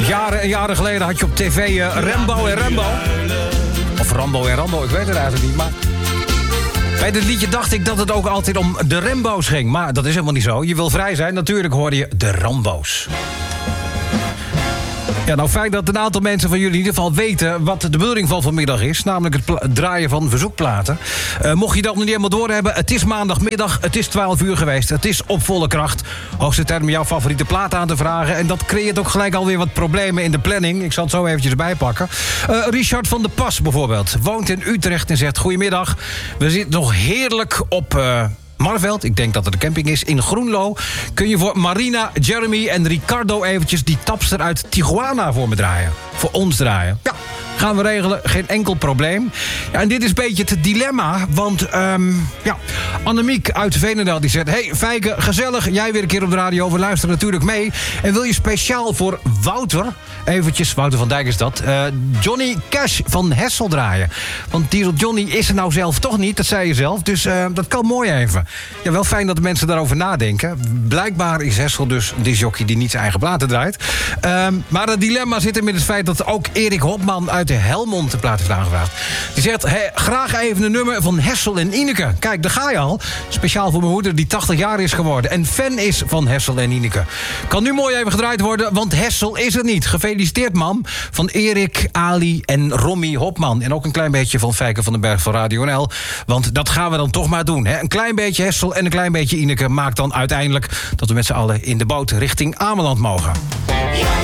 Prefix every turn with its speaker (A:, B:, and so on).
A: Jaren en jaren geleden had je op tv Rambo en Rambo. Of Rambo en Rambo, ik weet het eigenlijk niet, maar... Bij dit liedje dacht ik dat het ook altijd om de Rambo's ging. Maar dat is helemaal niet zo. Je wil vrij zijn, natuurlijk hoorde je de Rambo's. Ja, nou fijn dat een aantal mensen van jullie in ieder geval weten wat de bedoeling van vanmiddag is. Namelijk het draaien van verzoekplaten. Mocht je dat nog niet helemaal doorhebben, het is maandagmiddag, het is 12 uur geweest. Het is op volle kracht. Hoogste tijd om jouw favoriete plaat aan te vragen. En dat creëert ook gelijk alweer wat problemen in de planning. Ik zal het zo eventjes bijpakken. Richard van der Pas bijvoorbeeld. Woont in Utrecht en zegt: goedemiddag. We zitten nog heerlijk op... Marveld, ik denk dat het de camping is, in Groenlo. Kun je voor Marina, Jeremy en Ricardo eventjes die tapster uit Tijuana voor me draaien? Voor ons draaien. Ja, gaan we regelen, geen enkel probleem. Ja, en dit is een beetje het dilemma, want Annemiek uit Veenendaal die zegt: hey Fijke, gezellig, jij weer een keer op de radio, we luisteren natuurlijk mee. En wil je speciaal voor Wouter, eventjes, Wouter van Dijk is dat, Johnny Cash van Hessel draaien. Want Diesel Johnny is er nou zelf toch niet, dat zei je zelf, dus dat kan mooi even. Ja, wel fijn dat de mensen daarover nadenken. Blijkbaar is Hessel dus een discjockey die niet zijn eigen platen draait. Maar het dilemma zit in het feit dat ook Erik Hopman uit de Helmond de plaat heeft aangevraagd. Die zegt: hey, graag even een nummer van Hessel en Ineke. Kijk, daar ga je al. Speciaal voor mijn moeder die 80 jaar is geworden en fan is van Hessel en Ineke. Kan nu mooi even gedraaid worden, want Hessel is er niet. Gefeliciteerd, mam. Van Erik, Ali en Romy Hopman. En ook een klein beetje van Fijke van den Berg van Radio NL. Want dat gaan we dan toch maar doen. Hè? Een klein beetje Hessel en een klein beetje Ineke maakt dan uiteindelijk dat we met z'n allen in de boot richting Ameland mogen.